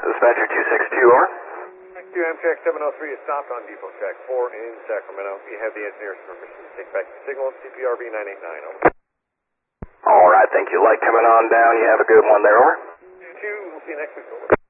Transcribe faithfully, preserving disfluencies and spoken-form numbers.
Dispatcher two six two, over. Q M check seven oh three is stopped on depot track four in Sacramento. You have the engineer's permission to take back the signal, C P R V nine eight nine, over. All right, thank you. Light coming on down. You have a good one there, over. two, we'll see you next week, over.